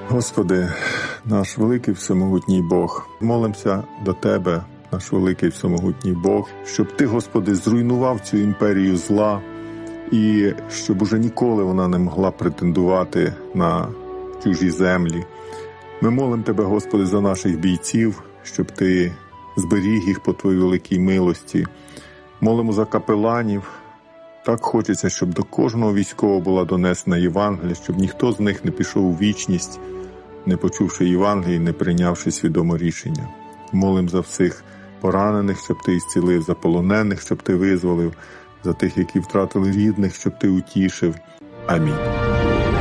Господи, наш великий всемогутній Бог, молимося до Тебе, наш великий всемогутній Бог, щоб Ти, Господи, зруйнував цю імперію зла і щоб уже ніколи вона не могла претендувати на чужі землі. Ми молимо Тебе, Господи, за наших бійців, щоб Ти зберіг їх по Твоїй великій милості. Молимо за капеланів. Так хочеться, щоб до кожного військового була донесена Євангелія, щоб ніхто з них не пішов у вічність, не почувши Євангелії, не прийнявши свідоме рішення. Молим за всіх поранених, щоб Ти ісцілив, за полонених, щоб Ти визволив, за тих, які втратили рідних, щоб Ти утішив. Амінь.